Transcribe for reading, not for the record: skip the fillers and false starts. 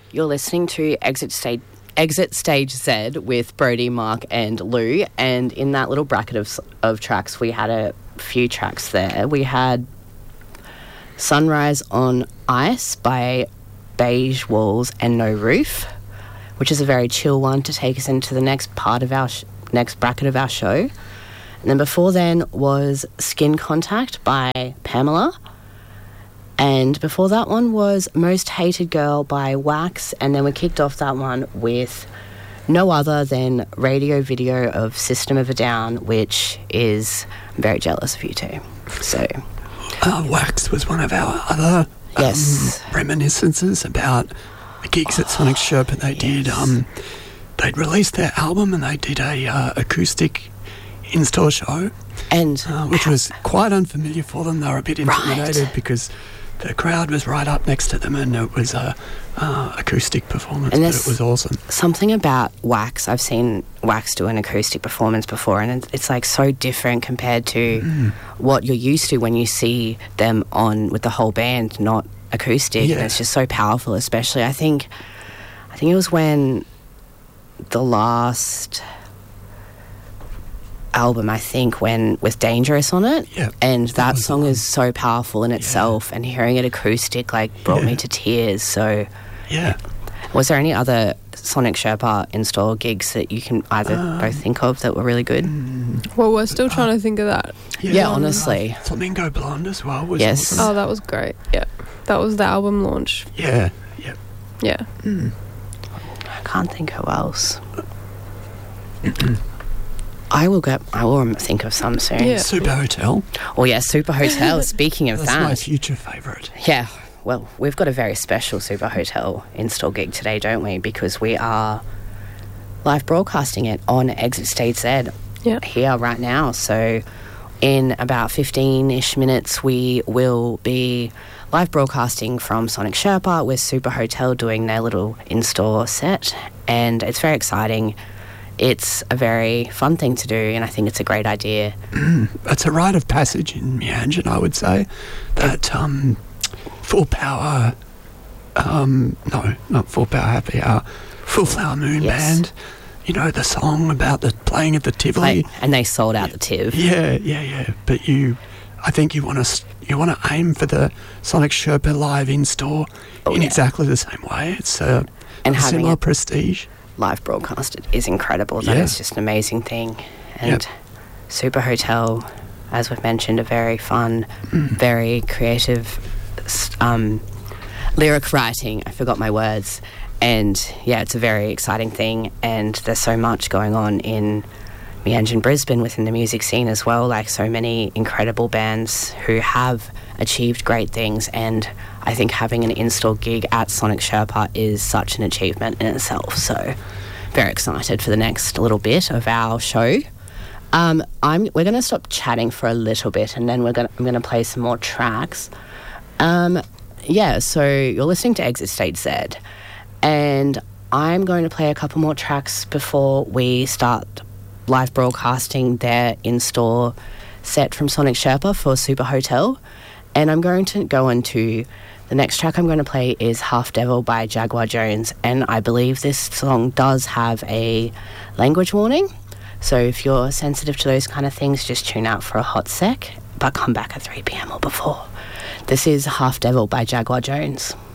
You're listening to Exit Stage Z with Brody, Mark and Lou, and in that little bracket of tracks we had a few tracks there. We had Sunrise on Ice by Beige Walls and No Roof, which is a very chill one to take us into the next part of our next bracket of our show. And then before then was Skin Contact by Pamela. And before that one was Most Hated Girl by Wax. And then we kicked off that one with no other than Radio Video of System of a Down, which is, I'm very jealous of you two. So, Wax was one of our other reminiscences about the gigs at Sonic Sherpa they did. They'd released their album and they did a acoustic in-store show, and which was quite unfamiliar for them. They were a bit intimidated because the crowd was right up next to them, and it was a acoustic performance, but it was awesome. Something about Wax, I've seen Wax do an acoustic performance before, and it's like so different compared to what you're used to when you see them on with the whole band, not acoustic. And it's just so powerful. Especially I think it was when the last album, with Dangerous on it, and that song is so powerful in itself, and hearing it acoustic brought me to tears. So was there any other Sonic Sherpa in-store gigs that you can either both think of that were really good? Well, we're still trying to think of that. Honestly, Flamingo Blonde as well was awesome. Oh, that was great. That was the album launch. I can't think who else. I will think of some soon. Super Hotel. Oh yeah, Super Hotel. Speaking of that's my future favourite. Yeah, well, we've got a very special Super Hotel in-store gig today, don't we? Because we are live broadcasting it on Exit Stage Z here right now. So in about 15-ish minutes, we will be live broadcasting from Sonic Sherpa with Super Hotel doing their little in-store set, and it's very exciting. It's a very fun thing to do, and I think it's a great idea. It's a rite of passage in Meanjin, I would say, that Full Power, no, not Full Power Happy Hour, Full Flower Moon Band, you know, the song about the playing at the Tivoli. And they sold out the Tiv. Yeah. But I think you want to aim for the Sonic Sherpa live in-store in exactly the same way. It's a similar prestige. Live broadcast is incredible. That is just an amazing thing. And Super Hotel, as we've mentioned, a very fun, very creative lyric writing. I forgot my words. And it's a very exciting thing, and there's so much going on in Meanjin, Brisbane within the music scene as well, like so many incredible bands who have achieved great things, and I think having an in-store gig at Sonic Sherpa is such an achievement in itself. So very excited for the next little bit of our show. We're going to stop chatting for a little bit, and then I'm going to play some more tracks. So you're listening to Exit Stage Z, and I'm going to play a couple more tracks before we start live broadcasting their in-store set from Sonic Sherpa for Super Hotel. And I'm going to go into the next track I'm going to play is Half Devil by Jaguar Jones, and I believe this song does have a language warning. So if you're sensitive to those kind of things, just tune out for a hot sec, but come back at 3 p.m. or before. This is Half Devil by Jaguar Jones.